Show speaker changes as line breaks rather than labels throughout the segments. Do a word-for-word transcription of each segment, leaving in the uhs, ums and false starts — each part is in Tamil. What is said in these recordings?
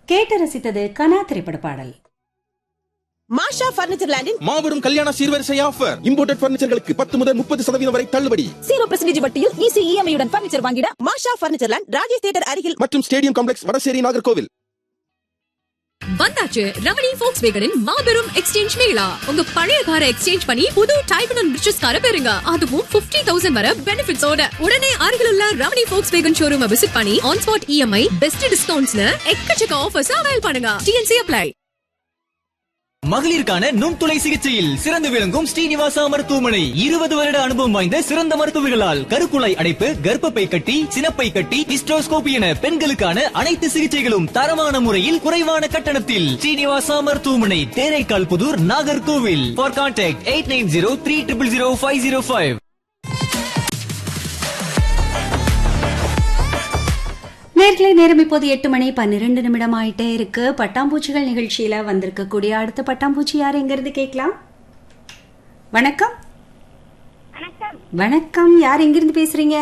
கேட்டு ரசித்தது கனா திரைப்பட பாடல்.
மாஷா பர்னிச்சர் லேண்டின்
மாபெரும் கல்யாண சீர்வரிசை ஆஃபர். இம்போர்ட்டட் பர்னிச்சர்களுக்கு பத்து முதல் முப்பது சதவீதம் வரை தள்ளுபடி.
ஜீரோ பர்சன்டேஜ் வட்டியில் ஈஸி இஎம்ஐ உடன் பர்னிச்சர் வாங்கிட மாஷா பர்னிச்சர் லேண்ட், ராஜேஷ் தியேட்டர் அருகில்
மற்றும் ஸ்டேடியம் காம்ப்ளெக்ஸ், வடசேரி, நாகர்கோவில்.
வந்தாச்சு ரமணி ஃபோக்ஸ்வேகனின் மாபெரும் எக்ஸ்சேஞ்ச் மேளா. உங்க பழைய காரை எக்ஸ்சேஞ்ச் பண்ணி புது டைப் அண்ட் ரிச்சஸ் காரை பெறுங்க. அதுவும் பிப்டி தௌசண்ட் வரை பெனிஃபிட்ஸோட. உடனே அருகில் உள்ள ரமணி ஃபோக்ஸ்வேகன் ஷோரூமை விசிட் பண்ணி ஆன் ஸ்பாட் இஎம்ஐ, பெஸ்ட் டிஸ்கவுண்ட்ஸ்னு எக்கச்சக்க ஆஃபர்ஸ் அவைல் பண்ணுங்க. DNC apply.
மகளிருக்கான நுண்துளை சிகிச்சையில் சிறந்து விளங்கும் ஸ்ரீனிவாசா மருத்துவமனை இருபது வருட அனுபவம் வாய்ந்த சிறந்த மருத்துவர்களால் கருக்குழாய் அடைப்பு, கர்ப்பப்பை கட்டி, சினப்பை கட்டி, ஹிஸ்டோஸ்கோபி என பெண்களுக்கான அனைத்து சிகிச்சைகளும் தரமான முறையில் குறைவான கட்டணத்தில். ஸ்ரீனிவாசா மருத்துவமனை, Theraikkal Pudur, Nagercoil. For contact eight nine zero three triple zero five zero five.
நேர்களை நேரம் இப்போது எட்டு மணி பன்னிரண்டு நிமிடம் ஆயிட்டே இருக்கு. பட்டாம்பூச்சிகள் நிகழ்ச்சியில வந்திருக்கக்கூடிய அடுத்த பட்டாம்பூச்சி யார் எங்கிருந்து கேட்கலாம்? வணக்கம்.
வணக்கம்.
வணக்கம். யார் எங்கிருந்து பேசுறீங்க?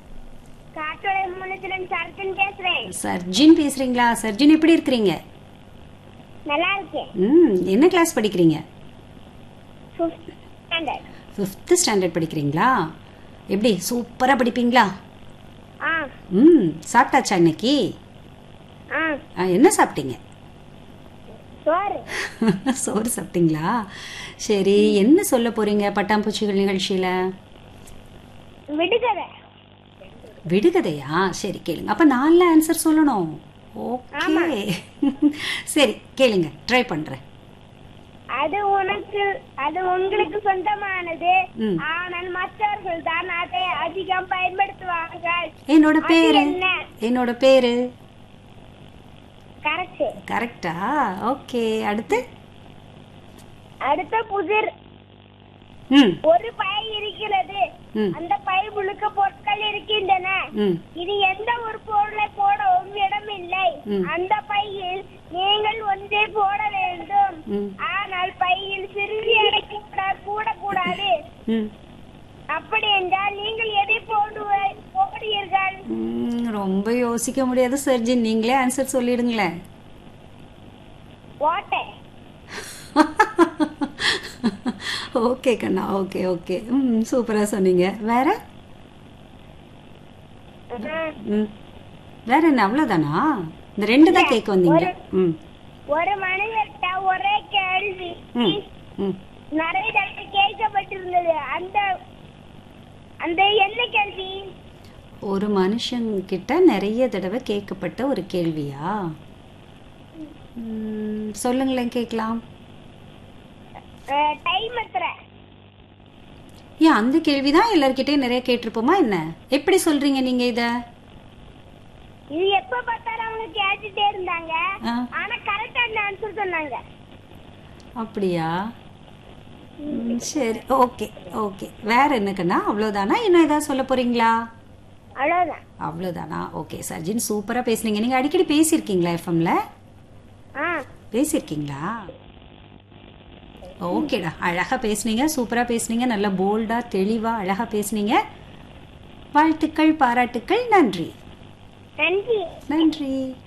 சர்ஜின் பேசுறீங்களா? சர்ஜின் எப்படி இருக்கிறீங்க?
நல்லா இருக்கேன்.
ம் என்ன கிளாஸ் படிக்கிறீங்க?
ஸ்டாண்டர்ட்.
ஃபிஃப்த் ஸ்டாண்டர்ட் படிக்கிறீங்களா? எப்படி சூப்பரா படிப்பீங்களா?
ஆ.
ம் சாப்பிட்டாச்சா இன்னைக்கு?
ஆ.
என்ன சாப்பிட்டீங்க?
சோறு.
சோறு சாப்பிட்டீங்களா? சரி, என்ன சொல்ல போறீங்க பட்டாம்பூச்சிகள் நிகழ்ச்சியில?
விடுகதை.
விடுகதையா? சரி கேளுங்க. அப்ப நான்ல ஆன்சர் சொல்லணும். ஓகே சரி கேளுங்க, ட்ரை பண்றேன்.
அது உனக்கு அது உங்களுக்கு சொந்தமானது, ஆனால் மற்றவர்கள் தான் அதை அதிகம் பயன்படுத்துவார்கள்.
என்னோட பேரு என்னோட பேரு
கரெக்ட்.
கரெக்டா? ஓகே. அடுத்து
அடுத்த புதிர். ஒரு பை இருக்கிறது, அந்த பை முழுக்க பொருட்கள் இருக்கின்றன. இது எந்த ஒரு பொருளை போடவும் இடமில்லை. அந்த பையில் நீங்கள் ஒன்றே போட வேண்டும், ஆனால் பையில் சிறிது அடைக்க கூடக்கூடாது. அப்படி என்றால் நீங்கள் எதை போடுவீர்கள்?
ரொம்ப யோசிக்க முடியாது சர்ஜின், நீங்களே ஆன்சர் சொல்லிடுங்களேன்.
வாட்டர்.
ஓகே கண்ணா, ஓகே ஓகே. ம் சூப்பரா சொன்னீங்க. வேற வேற என்ன? அவ்வளவுதானா? இந்த ரெண்டு தான் கேட்க வந்தீங்க. ம்
ஒரு மனிதர்கிட்ட ஒரே கேள்வி நிறைய தடவை கேட்கப்பட்டிருந்தது. அந்த அந்த என்ன கேள்வி?
ஒரு மனுஷன் கிட்ட நிறைய தடவை கேட்கப்பட்ட ஒரு கேள்வியா? சொல்லுங்களேன் கேட்கலாம்.
டைம் எத்தனை?
ஏன் அந்த கேள்விதான் எல்லார்கிட்டயும் நிறைய கேட்டிருப்போமா என்ன? எப்படி சொல்றீங்க நீங்க இத?
இது எப்ப பார்த்தாலும் அவங்க கேட்டுட்டே இருந்தாங்க, ஆனா கரெக்டா ஆன்சர் சொன்னாங்க.
அப்படியா? சரி, ஓகே ஓகே. வேற என்னக்கண்ணா? அவ்வளவுதானா? இன்னும் ஏதாவது சொல்ல போறீங்களா?
அவ்வளவுதான்.
அவ்வளவுதானா? ஓகே சர்ஜின், சூப்பரா பேசுனீங்க. நீங்க அடிக்கடி பேசியிருக்கீங்களா எஃப்எம்ல? பேசியிருக்கீங்களா? ஓகேடா, அழகா பேசுனீங்க, சூப்பரா பேசுனீங்க, நல்ல போல்டா தெளிவா அழகா பேசுனீங்க. வாழ்த்துக்கள், பாராட்டுக்கள். நன்றி.
நன்றி.
நன்றி.